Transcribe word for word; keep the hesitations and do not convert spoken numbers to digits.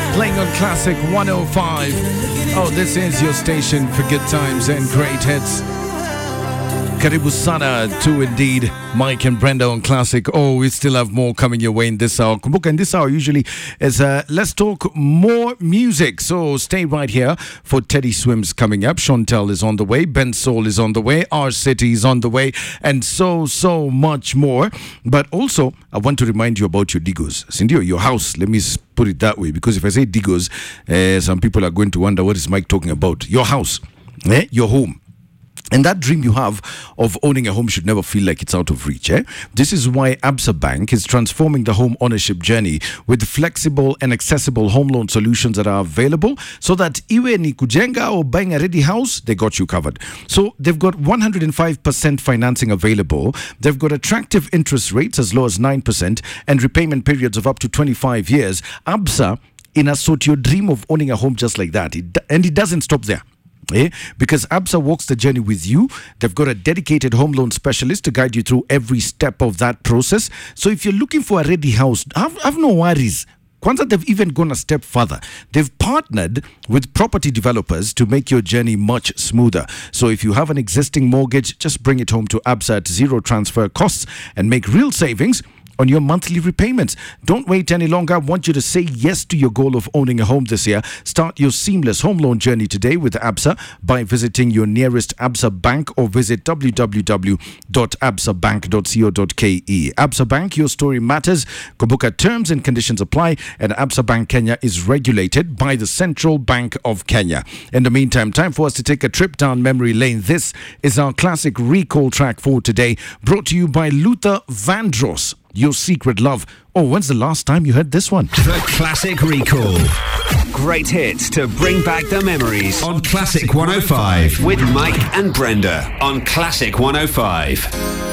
playing on Classic one oh five. Oh, this is your station for good times and great hits. Karibu sana to indeed Mike and Brenda on Classic. Oh, we still have more coming your way in this hour. Kumbuka, in this hour usually is uh, let's talk more music. So stay right here for Teddy Swims coming up. Chantel is on the way. Ben Soul is on the way. Our City is on the way. And so, so much more. But also, I want to remind you about your Digos. Sindio, your house. Let me put it that way. Because if I say Digos, uh, some people are going to wonder what is Mike talking about. Your house. Eh? Your home. And that dream you have of owning a home should never feel like it's out of reach. Eh? This is why Absa Bank is transforming the home ownership journey with flexible and accessible home loan solutions that are available so that iwe ni kujenga or buying a ready house, they got you covered. So they've got one hundred five percent financing available. They've got attractive interest rates as low as nine percent and repayment periods of up to twenty-five years. Absa, in a sort your dream of owning a home just like that. It, and it doesn't stop there. Eh? Because Absa walks the journey with you. They've got a dedicated home loan specialist to guide you through every step of that process. So if you're looking for a ready house, have, have no worries. Kwanzaa, they've even gone a step further. They've partnered with property developers to make your journey much smoother. So if you have an existing mortgage, just bring it home to Absa at zero transfer costs and make real savings on your monthly repayments. Don't wait any longer. I want you to say yes to your goal of owning a home this year. Start your seamless home loan journey today with Absa by visiting your nearest Absa Bank or visit w w w dot absa bank dot co dot k e. Absa Bank, your story matters. Kumbuka, terms and conditions apply, and Absa Bank Kenya is regulated by the Central Bank of Kenya. In the meantime, time for us to take a trip down memory lane. This is our classic recall track for today, brought to you by Luther Vandross. Your Secret Love. Oh, when's the last time you heard this one? The Classic Recall. Great hits to bring back the memories. On Classic one oh five. With Mike and Brenda on Classic one oh five.